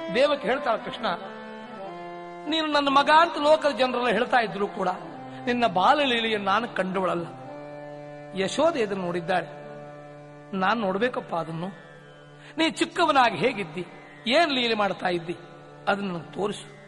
ದೇವಕ್ಕೆ ಹೇಳ್ತಾಳ, ಕೃಷ್ಣ ನೀನು ನನ್ನ ಮಗ ಅಂತ ಲೋಕದ ಜನರೆಲ್ಲ ಹೇಳ್ತಾ ಇದ್ರು ಕೂಡ ನಿನ್ನ ಬಾಲಲೀಲೆಯನ್ನು ನಾನು ಕಂಡವಳಲ್ಲ. ಯಶೋದೆ ಇದನ್ನು ನೋಡಿದ್ದಾಳೆ. ನಾನು ನೋಡ್ಬೇಕಪ್ಪ ಅದನ್ನು. ನೀ ಚಿಕ್ಕವನಾಗಿ ಹೇಗಿದ್ದಿ, ಏನ್ ಲೀಲೆ ಮಾಡ್ತಾ ಇದ್ದಿ, ಅದನ್ನು ತೋರಿಸು.